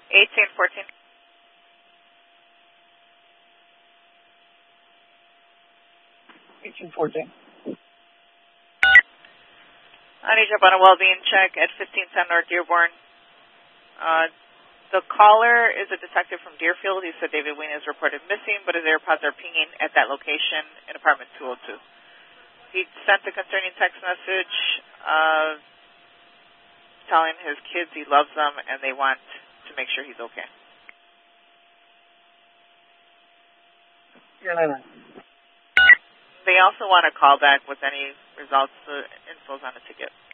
1814. 1814. I need you up on a well-being check at 1510 North Dearborn. The caller is a detective from Deerfield. He said David Wayne is reported missing, but his AirPods are pinging at that location in apartment 202. He sent a concerning text message telling his kids he loves them and they want to make sure he's okay. Yeah, no. They also want a call back with any results. The info's on the ticket.